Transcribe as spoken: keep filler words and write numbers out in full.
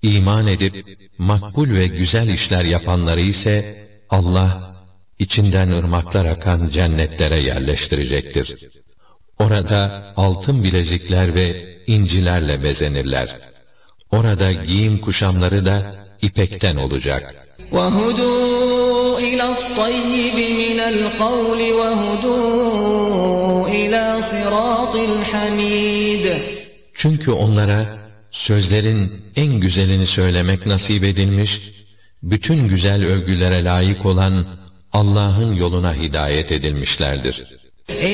İman edip makbul ve güzel işler yapanları ise Allah içinden ırmaklar akan cennetlere yerleştirecektir. Orada altın bilezikler ve incilerle bezenirler. Orada giyim kuşamları da ipekten olacak. وَهُدُوا إِلَى الطَّيِّبِ مِنَ الْقَوْلِ وَهُدُوا إِلَى صِرَاطِ الْحَمِيدِ. Çünkü onlara sözlerin en güzelini söylemek nasip edilmiş, bütün güzel övgülere layık olan Allah'ın yoluna hidayet edilmişlerdir.